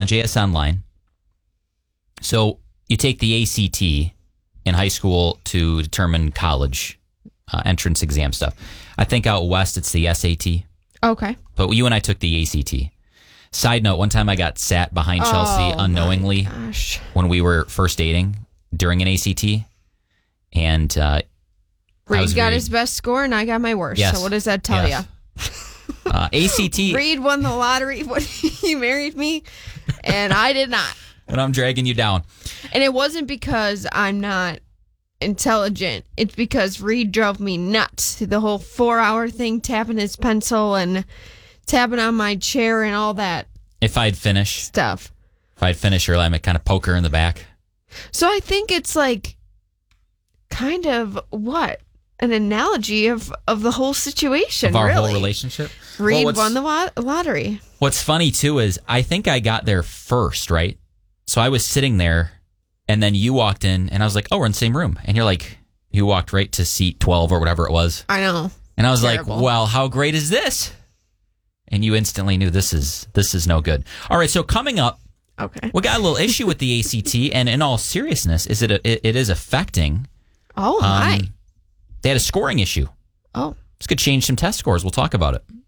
JS Online. So you take the ACT in high school to determine college entrance exam stuff. I think out west it's the SAT. Okay. But you and I took the ACT. Side note, one time I got sat behind Chelsea unknowingly when we were first dating during an ACT. And Reed got his best score and I got my worst. Yes. So what does that tell you? ACT. Reed won the lottery when he married me, and I did not. And I'm dragging you down. And it wasn't because I'm not intelligent. It's because Reed drove me nuts. The whole 4-hour thing, tapping his pencil and tapping on my chair and all that If I'd finish stuff. early, I might kind of poke her in the back. So I think it's like kind of what? An analogy of the whole situation, Of our really. whole relationship. Reed won the lottery. What's funny, too, is I think I got there first, right? So I was sitting there, and then you walked in, and I was like, oh, we're in the same room. And you're like, you walked right to seat 12 or whatever it was. I know. And I was Terrible. like, well, how great is this? And you instantly knew this is no good. All right, so coming up, okay, we got a little issue with the ACT, and in all seriousness, it is affecting. Oh, my. They had a scoring issue. Oh. This could change some test scores. We'll talk about it.